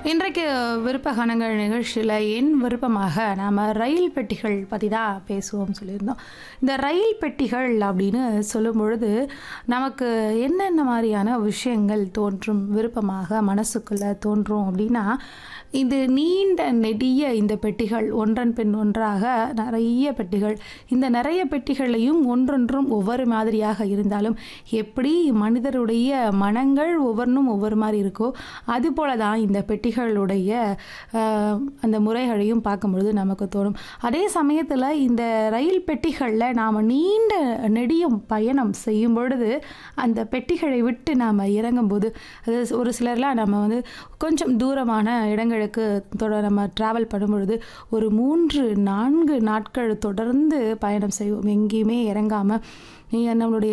இன்றைக்கு விருப்ப கானங்கள் நிகழ்ச்சியில் என் விருப்பமாக நாம் ரயில் பெட்டிகள் பற்றி தான் பேசுவோம் சொல்லியிருந்தோம். இந்த ரயில் பெட்டிகள் அப்படின்னு சொல்லும் பொழுது நமக்கு என்னென்ன மாதிரியான விஷயங்கள் தோன்றும், விருப்பமாக மனசுக்குள்ளே தோன்றும் அப்படின்னா, இது நீண்ட நெடிய இந்த பெட்டிகள் ஒன்றன் பின் ஒன்றாக நிறைய பெட்டிகள், இந்த நிறைய பெட்டிகளையும் ஒன்றொன்றும் ஒவ்வொரு மாதிரியாக இருந்தாலும் எப்படி மனிதருடைய மனங்கள் ஒவ்வொன்றும் ஒவ்வொரு மாதிரி இருக்கோ அதுபோல தான் இந்த பெட்டிகளுடைய அந்த முறைகளையும் பார்க்கும்பொழுது நமக்கு தோணும். அதே சமயத்தில் இந்த ரயில் பெட்டிகளில் நாம் நீண்ட நெடியும் பயணம் செய்யும் பொழுது அந்த பெட்டிகளை விட்டு நாம் இறங்கும்போது, அது ஒரு சிலர்லாம் நம்ம வந்து கொஞ்சம் தூரமான இடங்களுக்கு நம்ம ட்ராவல் பண்ணும்பொழுது ஒரு 3-4 நாட்கள் தொடர்ந்து பயணம் செய்வோம், எங்கேயுமே இறங்காமல். நம்மளுடைய